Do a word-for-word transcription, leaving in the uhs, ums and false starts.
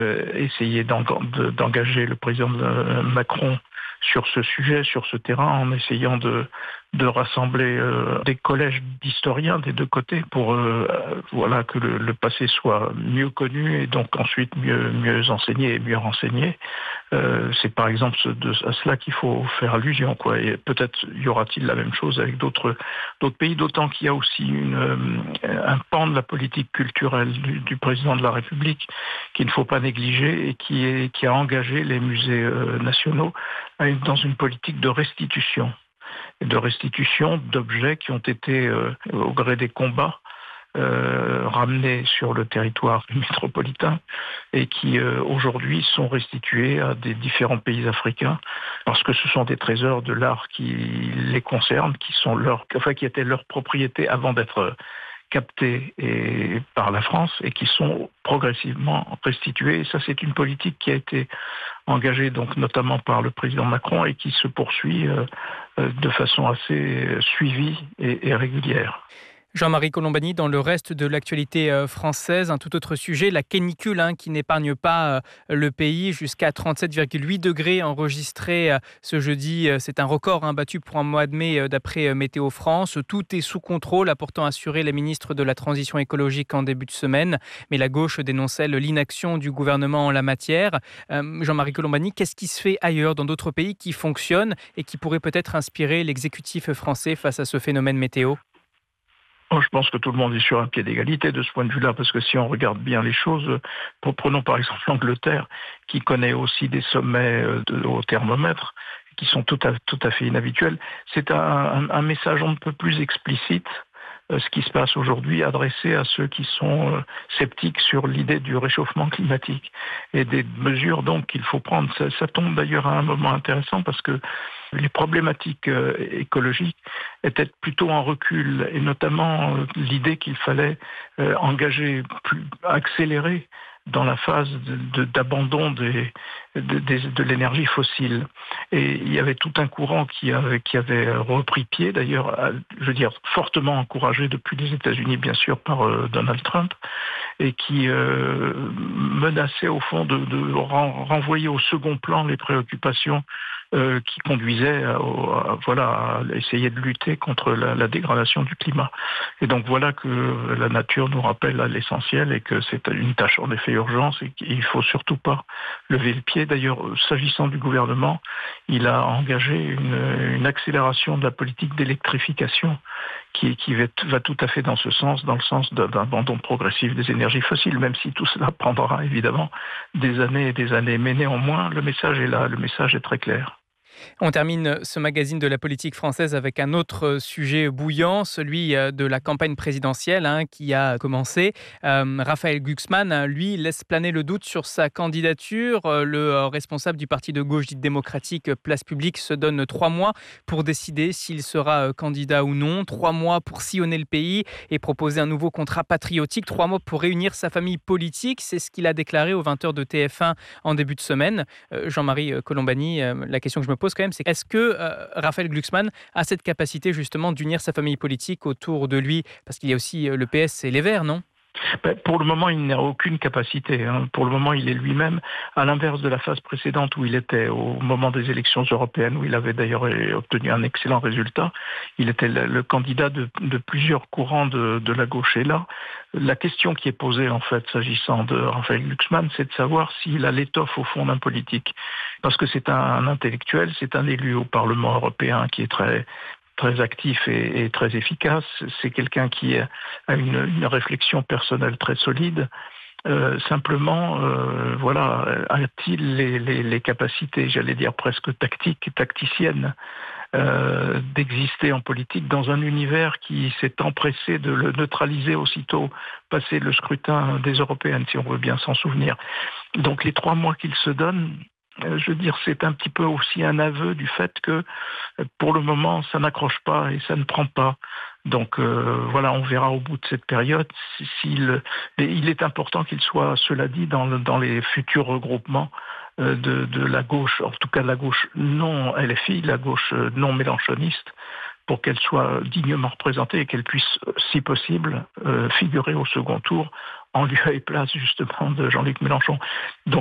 essayer d'engager le président Macron sur ce sujet, sur ce terrain, en essayant de, de rassembler euh, des collèges d'historiens des deux côtés pour euh, voilà, que le, le passé soit mieux connu et donc ensuite mieux, mieux enseigné et mieux renseigné. Euh, c'est par exemple de, à cela qu'il faut faire allusion, quoi. Et peut-être y aura-t-il la même chose avec d'autres, d'autres pays, d'autant qu'il y a aussi une, un pan de la politique culturelle du, du président de la République qu'il ne faut pas négliger et qui, est, qui a engagé les musées euh, nationaux dans une politique de restitution, de restitution d'objets qui ont été, euh, au gré des combats, euh, ramenés sur le territoire métropolitain et qui, euh, aujourd'hui, sont restitués à des différents pays africains parce que ce sont des trésors de l'art qui les concernent, qui sont leur, enfin, qui étaient leur propriété avant d'être captés et, par la France et qui sont progressivement restitués. Et ça, c'est une politique qui a été engagée donc notamment par le président Macron et qui se poursuit euh, de façon assez suivie et, et régulière. Jean-Marie Colombani, dans le reste de l'actualité française, un tout autre sujet, la canicule hein, qui n'épargne pas le pays, jusqu'à trente-sept virgule huit degrés enregistrés ce jeudi. C'est un record hein, battu pour un mois de mai d'après Météo France. Tout est sous contrôle, a pourtant assuré la ministre de la Transition écologique en début de semaine. Mais la gauche dénonçait l'inaction du gouvernement en la matière. Euh, Jean-Marie Colombani, qu'est-ce qui se fait ailleurs dans d'autres pays qui fonctionnent et qui pourrait peut-être inspirer l'exécutif français face à ce phénomène météo ? Je pense que tout le monde est sur un pied d'égalité de ce point de vue-là, parce que si on regarde bien les choses, prenons par exemple l'Angleterre, qui connaît aussi des sommets de, au thermomètre, qui sont tout à, tout à fait inhabituels. C'est un, un, un message un peu plus explicite, ce qui se passe aujourd'hui, adressé à ceux qui sont sceptiques sur l'idée du réchauffement climatique et des mesures donc qu'il faut prendre. Ça, ça tombe d'ailleurs à un moment intéressant parce que les problématiques écologiques étaient plutôt en recul et notamment l'idée qu'il fallait engager, plus, accélérer dans la phase de, de, d'abandon des, de, de, de l'énergie fossile. Et il y avait tout un courant qui avait, qui avait repris pied, d'ailleurs, je veux dire, fortement encouragé depuis les États-Unis, bien sûr, par euh, Donald Trump, et qui euh, menaçait, au fond, de, de ren, renvoyer au second plan les préoccupations euh, qui conduisaient à, à, voilà, à essayer de lutter contre la, la dégradation du climat. Et donc voilà que la nature nous rappelle à l'essentiel et que c'est une tâche en effet urgence et qu'il ne faut surtout pas lever le pied. D'ailleurs, s'agissant du gouvernement, il a engagé une, une accélération de la politique d'électrification qui, qui va, va tout à fait dans ce sens, dans le sens d'un abandon progressif des énergies fossiles, même si tout cela prendra évidemment des années et des années. Mais néanmoins, le message est là, le message est très clair. On termine ce magazine de la politique française avec un autre sujet bouillant, celui de la campagne présidentielle hein, qui a commencé. Euh, Raphaël Glucksmann, lui, laisse planer le doute sur sa candidature. Le responsable du parti de gauche dit démocratique Place Publique se donne trois mois pour décider s'il sera candidat ou non. Trois mois pour sillonner le pays et proposer un nouveau contrat patriotique. Trois mois pour réunir sa famille politique. C'est ce qu'il a déclaré aux vingt heures de T F un en début de semaine. Euh, Jean-Marie Colombani, euh, la question que je me pose quand même, c'est est-ce que euh, Raphaël Glucksmann a cette capacité justement d'unir sa famille politique autour de lui? Parce qu'il y a aussi le P S et les Verts, non? Ben, pour le moment, il n'a aucune capacité. Hein. Pour le moment, il est lui-même, à l'inverse de la phase précédente où il était au moment des élections européennes, où il avait d'ailleurs obtenu un excellent résultat. Il était le, le candidat de, de plusieurs courants de, de la gauche. Et là, la question qui est posée, en fait, s'agissant de Raphaël Glucksmann, c'est de savoir s'il a l'étoffe au fond d'un politique. Parce que c'est un, un intellectuel, c'est un élu au Parlement européen qui est très... très actif et, et très efficace. C'est quelqu'un qui a une, une réflexion personnelle très solide. Euh, simplement, euh, voilà, a-t-il les, les, les capacités, j'allais dire presque tactiques, tacticiennes, euh, d'exister en politique dans un univers qui s'est empressé de le neutraliser aussitôt passé le scrutin des européennes, si on veut bien s'en souvenir. Donc les trois mois qu'il se donne, je veux dire, c'est un petit peu aussi un aveu du fait que, pour le moment, ça n'accroche pas et ça ne prend pas. Donc euh, voilà, on verra au bout de cette période s'il... Il est important qu'il soit, cela dit, dans, le, dans les futurs regroupements euh, de, de la gauche, en tout cas de la gauche non L F I, la gauche non mélenchoniste, pour qu'elle soit dignement représentée et qu'elle puisse, si possible, euh, figurer au second tour en lieu et place justement de Jean-Luc Mélenchon. Donc